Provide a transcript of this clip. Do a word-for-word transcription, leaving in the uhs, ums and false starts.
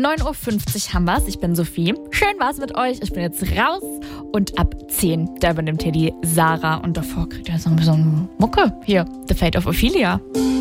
neun Uhr fünfzig haben wir's. Ich bin Sophie. Schön war's mit euch. Ich bin jetzt raus. Und ab zehn, da übernimmt hier die Sarah. Und davor kriegt ihr so ein bisschen Mucke. Hier, The Fate of Ophelia.